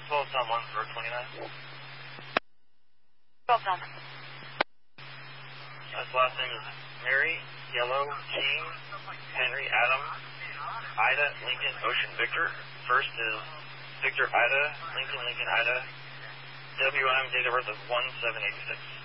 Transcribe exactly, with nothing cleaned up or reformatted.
twelve Tom one for twenty-nine. twelve Tom. His last name is Mary, Yellow, Jean, Henry, Adam, Ida, Lincoln, Ocean, Victor. First is Victor, Ida, Lincoln, Lincoln, Ida. W M, date of birth is one seven eighty-six.